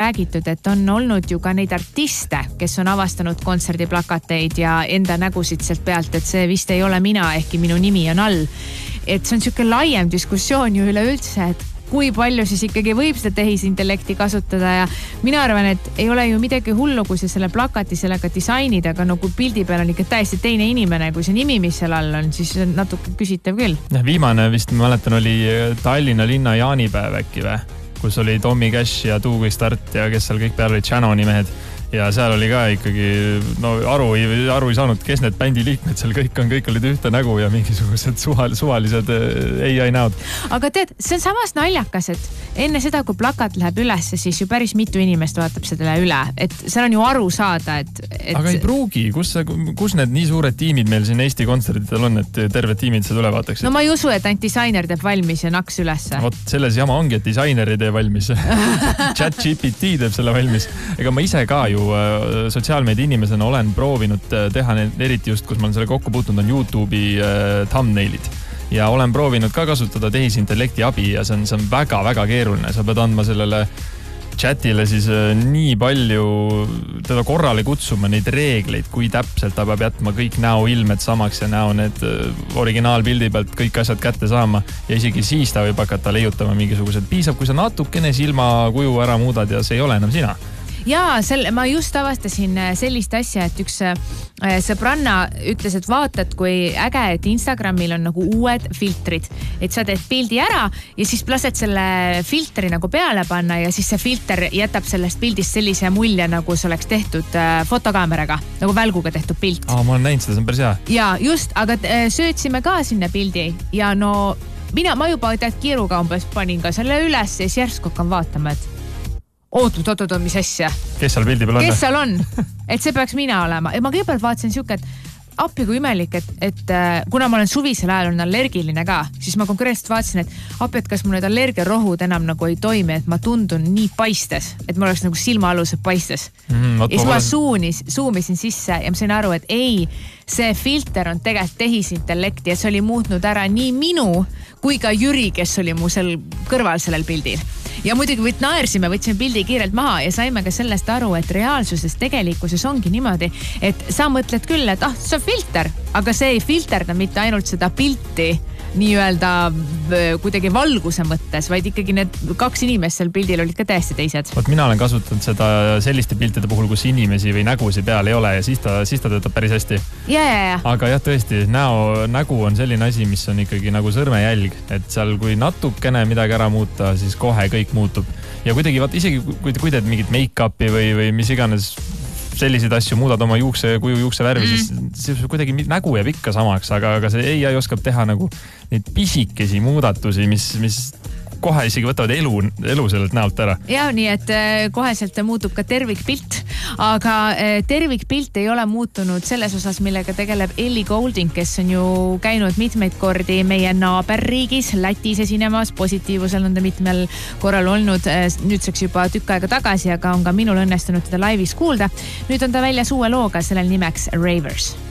räägitud, et on olnud ju ka neid artiste, kes on avastanud kontserdiplakateid ja enda nägusid sealt pealt, et see vist ei ole mina, ehkki minu nimi on all. Et see on siuke laiem diskussioon ju üleüldse, et kui palju siis ikkagi võib seda tehisintellekti kasutada ja mina arvan, et ei ole ju midagi hullu, kui see selle plakati sellega disainid, aga no kui pildi peal on ikka täiesti teine inimene, kui see nimi, mis seal all on, siis on natuke küsitav küll. Viimane vist, ma mäletan, oli Tallinna linna jaanipäev äkki või, kus oli Tommy Cash ja Tuugui Start ja kes seal kõik peal olid Shannoni mehed. Ja seal oli ka ikkagi, no aru ei saanud, kes need bändi liikmed seal kõik olid ühte nägu ja mingisugused suvalised AI näod. Aga tead, see on samas naljakas, et enne seda, kui plakat läheb üles, siis ju päris mitu inimest vaatab seda üle. Et seal on ju aru saada, et... Aga ei pruugi, kus need nii suured tiimid meil siin Eesti kontserdidel on, et terved tiimid seda üle vaataksid? No ma ei usu, et ainult disainer teeb valmis ja naks ülesse. Vot selles jama ongi, et disainer ei tee valmis. ChatGPT teeb selle valmis. Ega ma ise ka ju sotsiaalmeedia inimesena olen proovinud teha eriti just, kus ma olen selle kokku puutunud, on YouTube'i thumbnailid. Ja olen proovinud ka kasutada tehisintellekti abi ja see on väga-väga keeruline. Sa pead andma sellele chatile siis nii palju teda korrale kutsuma neid reegleid, kui täpselt ta peab jätma kõik näoilmed samaks ja näo need originaalpildi pealt kõik asjad kätte saama. Ja isegi siis ta võib hakata leiutama mingisugused. Piisab, kui sa natukene silma kuju ära muudad ja see ei ole enam sina. Jaa, ma just avastasin sellist asja, et üks sõbranna ütles, et vaatad, kui äge, et Instagramil on nagu uued filtrid. Et sa teed pildi ära ja siis lased selle filtri nagu peale panna ja siis see filter jätab sellest pildist sellise mulje, nagu see oleks tehtud fotokaameraga, nagu välguga tehtud pilt. Ma olen näinud seda, see on päris hea. Jaa, just, aga söötsime ka sinna pildi ja no ma juba tead kiiruga umbes panin ka selle üles ja siis järsku hakkan vaatama, et oot, mis asja. Kes seal pildi peal on? Kes seal on? Et see peaks mina olema. Ja ma kõigepealt vaatasin siuke, et appi kui imelik, et kuna ma olen suvisel ajal on allergiline ka, siis ma konkreetselt vaatasin, et appi, et kas mul need allergiarohud enam nagu ei toimi, et ma tundun nii paistes, et mul oleks nagu silmaalused paistes. Ja siis ma suumisin sisse ja ma sain aru, et ei, see filter on tegelikult tehisintellekti ja see oli muutnud ära nii minu kui ka Jüri, kes oli mu seal kõrval sellel pildil. Ja muidugi naersime, võtsime pildi kiirelt maha ja saime ka sellest aru, et reaalsuses tegelikkuses ongi niimoodi, et sa mõtled küll, et see on filter, aga see ei filterda mitte ainult seda pilti nii-öelda kuidagi valguse mõttes, vaid ikkagi need kaks inimest seal pildil olid ka täiesti teised. Mina olen kasutanud seda selliste piltide puhul, kus inimesi või nägusi peal ei ole ja siis ta töötab päris hästi. Yeah. Aga jah, tõesti, nägu on selline asi, mis on ikkagi nagu sõrmejälg, et seal kui natukene midagi ära muuta, siis kohe kõik muutub. Ja kuidagi, isegi kui teed mingit make-upi või mis iganes selliseid asju, muudad oma juukse värvi, siis kuidagi nägu jääb ikka samaks, aga see AI oskab teha nagu neid pisikesi muudatusi, mis kohe isegi võtavad elu sellelt näolt ära. Ja nii, et koheselt muutub ka tervikpilt, aga tervikpilt ei ole muutunud selles osas, millega tegeleb Ellie Goulding, kes on ju käinud mitmeid kordi meie naaberriigis, Lätis esinemas, positiivusel on ta mitmel korral olnud, nüüdseks juba tükk aega tagasi, aga on ka minul õnnestunud teda laivis kuulda. Nüüd on ta väljas uue looga sellel nimeks Ravers.